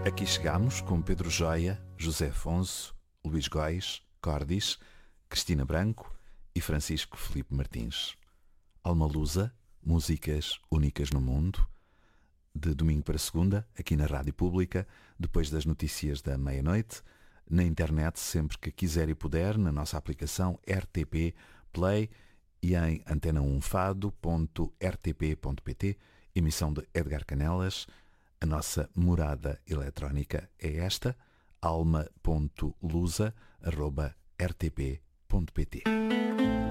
Aqui chegamos com Pedro Joia, José Afonso, Luís Góis, Cordis, Cristina Branco e Francisco Filipe Martins. Alma Lusa, músicas únicas no mundo, de domingo para segunda, aqui na Rádio Pública, depois das notícias da meia-noite, na internet sempre que quiser e puder, na nossa aplicação RTP Play e em antena1fado.rtp.pt, emissão de Edgar Canelas. A nossa morada eletrónica é esta, alma.lusa@rtp.pt.